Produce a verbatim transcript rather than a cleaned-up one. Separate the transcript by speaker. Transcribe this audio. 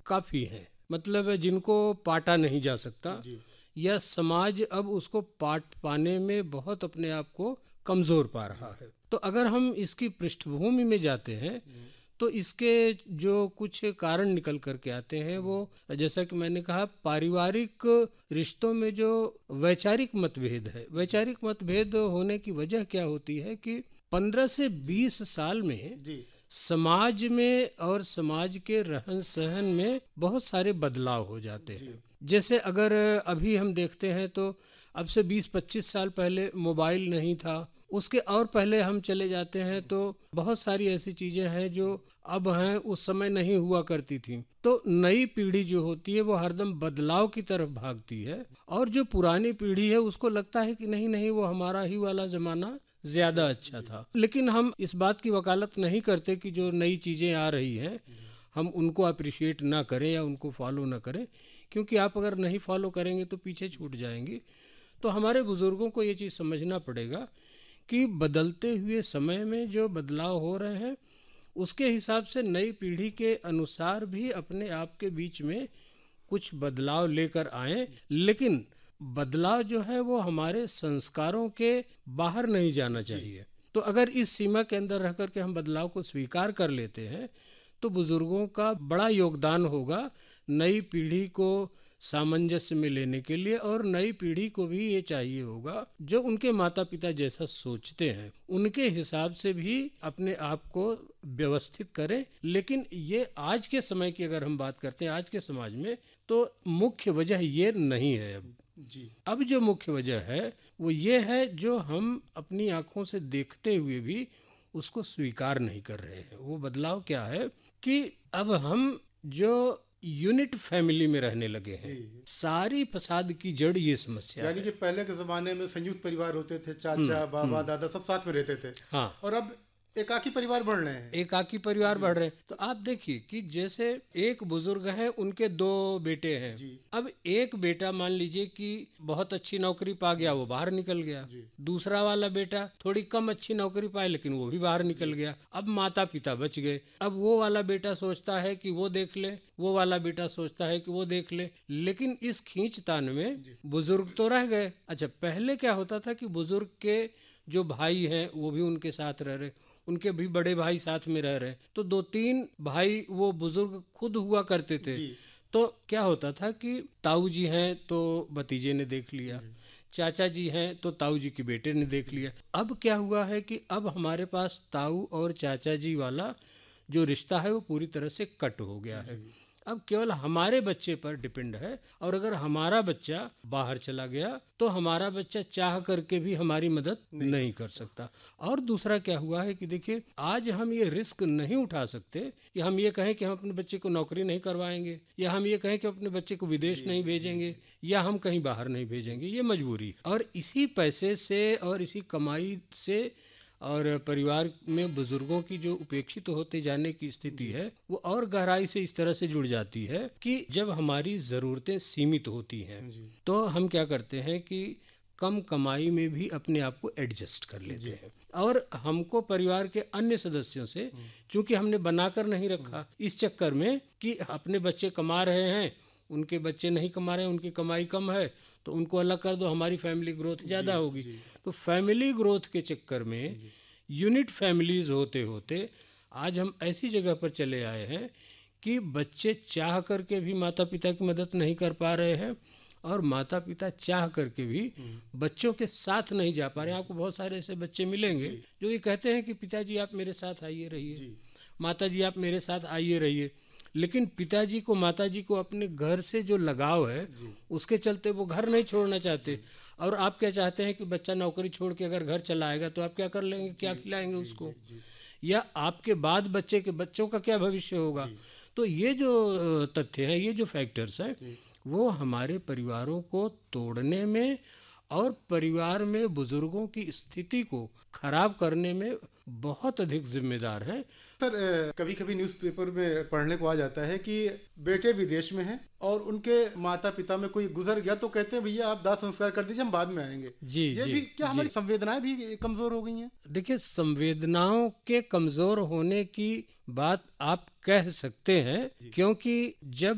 Speaker 1: काफ़ी हैं, मतलब जिनको पाटा नहीं जा सकता या समाज अब उसको पाट पाने में बहुत अपने आप को कमज़ोर पा रहा है। तो अगर हम इसकी पृष्ठभूमि में जाते हैं तो इसके जो कुछ कारण निकल कर के आते हैं वो, जैसा कि मैंने कहा, पारिवारिक रिश्तों में जो वैचारिक मतभेद है, वैचारिक मतभेद होने की वजह क्या होती है कि पंद्रह से बीस साल में जी। समाज में और समाज के रहन सहन में बहुत सारे बदलाव हो जाते हैं। जैसे अगर अभी हम देखते हैं तो अब से बीस पच्चीस साल पहले मोबाइल नहीं था, उसके और पहले हम चले जाते हैं तो बहुत सारी ऐसी चीज़ें हैं जो अब हैं, उस समय नहीं हुआ करती थी। तो नई पीढ़ी जो होती है वो हरदम बदलाव की तरफ भागती है और जो पुरानी पीढ़ी है उसको लगता है कि नहीं नहीं वो हमारा ही वाला ज़माना ज़्यादा अच्छा था। लेकिन हम इस बात की वकालत नहीं करते कि जो नई चीज़ें आ रही हैं हम उनको अप्रिशिएट ना करें या उनको फॉलो ना करें, क्योंकि आप अगर नहीं फॉलो करेंगे तो पीछे छूट जाएंगे। तो हमारे बुज़ुर्गों को ये चीज़ समझना पड़ेगा कि बदलते हुए समय में जो बदलाव हो रहे हैं उसके हिसाब से नई पीढ़ी के अनुसार भी अपने आप के बीच में कुछ बदलाव लेकर आएं, लेकिन बदलाव जो है वो हमारे संस्कारों के बाहर नहीं जाना चाहिए। तो अगर इस सीमा के अंदर रह कर के हम बदलाव को स्वीकार कर लेते हैं तो बुजुर्गों का बड़ा योगदान होगा नई पीढ़ी को सामंजस्य में लेने के लिए, और नई पीढ़ी को भी ये चाहिए होगा जो उनके माता पिता जैसा सोचते हैं उनके हिसाब से भी अपने आप को व्यवस्थित करें। लेकिन ये आज के समय की अगर हम बात करते हैं आज के समाज में, तो मुख्य वजह ये नहीं है अब जी। अब जो मुख्य वजह है वो ये है जो हम अपनी आंखों से देखते हुए भी उसको स्वीकार नहीं कर रहे हैं। वो बदलाव क्या है कि अब हम जो यूनिट फैमिली में रहने लगे हैं, सारी फसाद की जड़ ये समस्या
Speaker 2: यानी कि पहले के जमाने में संयुक्त परिवार होते थे, चाचा बाबा दादा सब साथ में रहते थे। हाँ। और अब एकाकी परिवार बढ़ रहे हैं,
Speaker 1: एकाकी परिवार बढ़ रहे हैं। तो आप देखिए कि जैसे एक बुजुर्ग हैं, उनके दो बेटे हैं। अब एक बेटा मान लीजिए कि बहुत अच्छी नौकरी पा गया, वो बाहर निकल गया। दूसरा वाला बेटा थोड़ी कम अच्छी नौकरी पाए लेकिन वो भी बाहर निकल गया। अब माता पिता बच गए। अब वो वाला बेटा सोचता है कि वो देख ले, वो वाला बेटा सोचता है कि वो देख ले, लेकिन इस खींचतान में बुजुर्ग तो रह गए। अच्छा, पहले क्या होता था कि बुजुर्ग के जो भाई हैं वो भी उनके साथ रह रहे, उनके भी बड़े भाई साथ में रह रहे, तो दो तीन भाई वो बुजुर्ग खुद हुआ करते थे। तो क्या होता था कि ताऊ जी हैं तो भतीजे ने देख लिया, चाचा जी हैं तो ताऊ जी के बेटे ने देख लिया। अब क्या हुआ है कि अब हमारे पास ताऊ और चाचा जी वाला जो रिश्ता है वो पूरी तरह से कट हो गया है। अब केवल हमारे बच्चे पर डिपेंड है, और अगर हमारा बच्चा बाहर चला गया तो हमारा बच्चा चाह करके भी हमारी मदद नहीं, नहीं कर सकता। और दूसरा क्या हुआ है कि देखिए आज हम ये रिस्क नहीं उठा सकते कि हम ये कहें कि हम अपने बच्चे को नौकरी नहीं करवाएंगे, या हम ये कहें कि अपने बच्चे को विदेश नहीं भेजेंगे, या हम कहीं बाहर नहीं भेजेंगे। ये मजबूरी, और इसी पैसे से और इसी कमाई से और परिवार में बुजुर्गों की जो उपेक्षित तो होते जाने की स्थिति है वो और गहराई से इस तरह से जुड़ जाती है कि जब हमारी ज़रूरतें सीमित होती हैं तो हम क्या करते हैं कि कम कमाई में भी अपने आप को एडजस्ट कर लेते हैं, और हमको परिवार के अन्य सदस्यों से चूंकि हमने बनाकर नहीं रखा, इस चक्कर में कि अपने बच्चे कमा रहे हैं, उनके बच्चे नहीं कमा रहे हैं, उनकी कमाई कम है, तो उनको अलग कर दो, हमारी फैमिली ग्रोथ ज़्यादा होगी। तो फैमिली ग्रोथ के चक्कर में यूनिट फैमिलीज होते होते आज हम ऐसी जगह पर चले आए हैं कि बच्चे चाह करके भी माता पिता की मदद नहीं कर पा रहे हैं, और माता पिता चाह करके भी बच्चों के साथ नहीं जा पा रहे हैं। आपको बहुत सारे ऐसे बच्चे मिलेंगे जो ये कहते हैं कि पिताजी आप मेरे साथ आइए रहिए, माताजी आप मेरे साथ आइए रहिए, लेकिन पिताजी को माताजी को अपने घर से जो लगाव है उसके चलते वो घर नहीं छोड़ना चाहते। और आप क्या चाहते हैं कि बच्चा नौकरी छोड़ के अगर घर चला आएगा तो आप क्या कर लेंगे, क्या खिलाएंगे उसको, या आपके बाद बच्चे के बच्चों का क्या भविष्य होगा। तो ये जो तथ्य हैं, ये जो फैक्टर्स हैं, वो हमारे परिवारों को तोड़ने में और परिवार में बुजुर्गों की स्थिति को खराब करने में बहुत अधिक जिम्मेदार है।
Speaker 2: सर, कभी कभी न्यूज़पेपर में पढ़ने को आ जाता है कि बेटे विदेश में हैं और उनके माता पिता में कोई गुजर गया तो कहते हैं भैया आप दाह संस्कार कर दीजिए, हम बाद में आएंगे।
Speaker 1: जी
Speaker 2: ये
Speaker 1: जी,
Speaker 2: भी क्या
Speaker 1: जी,
Speaker 2: हमारी संवेदनाएं भी कमजोर हो गई हैं?
Speaker 1: देखिए, संवेदनाओं के कमजोर होने की बात आप कह सकते हैं, क्योंकि जब